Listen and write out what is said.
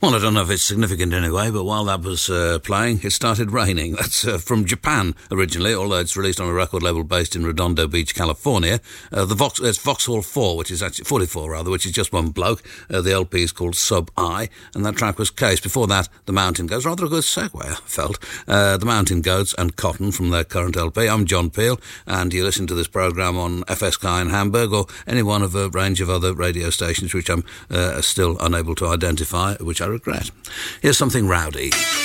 Well, I don't know if it's significant anyway, but while that was playing, it started raining. That's from Japan originally, although it's released on a record label based in Redondo Beach, California. It's Vauxhall 4, which is actually 44 rather, which is just one bloke. The LP is called Sub I, and that track was Case. Before that, The Mountain Goats. Rather a good segue, I felt. The Mountain Goats and Cotton from their current LP. I'm John Peel, and you listen to this programme on FSK in Hamburg or any one of a range of other radio stations which I'm still unable to identify, which I regret. Here's something rowdy.